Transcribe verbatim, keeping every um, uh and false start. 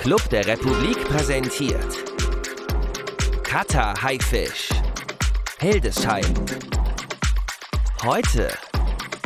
Club der Republik präsentiert Cutter Haifisch Hildesheim. Heute